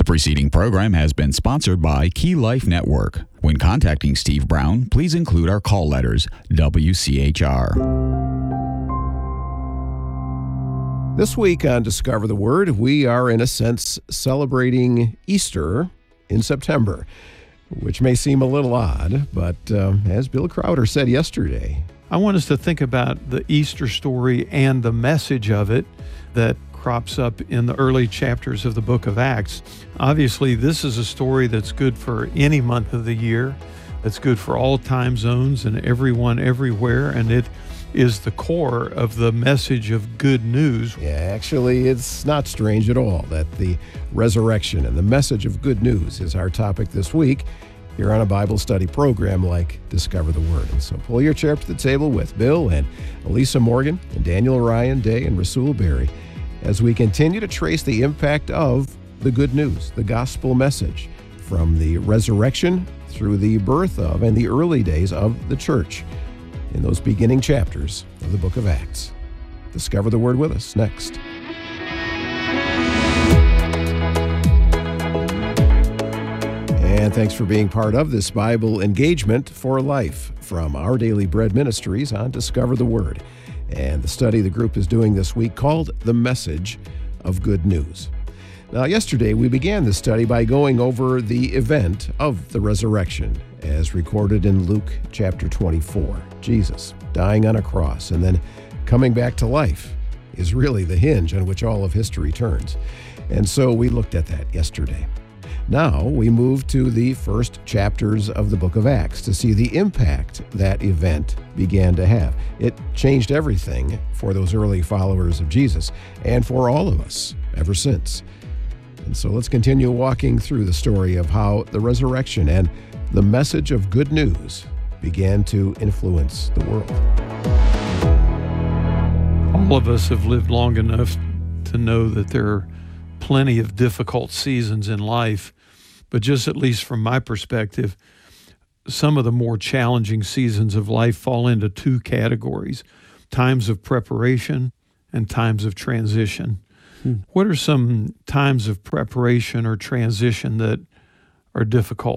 The preceding program has been sponsored by Key Life Network. When contacting Steve Brown, please include our call letters, WCHR. This week on Discover the Word, we are in a sense celebrating Easter in September, which may seem a little odd, but as Bill Crowder said yesterday, I want us to think about the Easter story and the message of it that crops up in the early chapters of the book of Acts. Obviously, this is a story that's good for any month of the year, that's good for all time zones and everyone everywhere, and it is the core of the message of good news. Yeah, actually, it's not strange at all that the resurrection and the message of good news is our topic this week here on a Bible study program like Discover the Word. And so pull your chair up to the table with Bill and Elisa Morgan and Daniel Ryan Day and Rasul Berry as we continue to trace the impact of the good news, the gospel message, from the resurrection through the birth of and the early days of the church in those beginning chapters of the book of Acts. Discover the Word with us next. And thanks for being part of this Bible engagement for life from Our Daily Bread Ministries on Discover the Word, and the study the group is doing this week called The Message of Good News. Now, yesterday we began this study by going over the event of the resurrection as recorded in Luke chapter 24. Jesus dying on a cross and then coming back to life is really the hinge on which all of history turns. And so we looked at that yesterday. Now we move to the first chapters of the book of Acts to see the impact that event began to have. It changed everything for those early followers of Jesus and for all of us ever since. And so let's continue walking through the story of how the resurrection and the message of good news began to influence the world. All of us have lived long enough to know that there are plenty of difficult seasons in life, but just at least from my perspective, some of the more challenging seasons of life fall into two categories: times of preparation and times of transition. What are some times of preparation or transition that are difficult